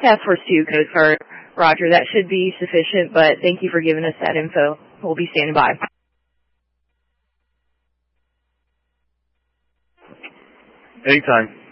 Task Force 2, Coast Guard. Roger, that should be sufficient, but thank you for giving us that info. We'll be standing by. Anytime.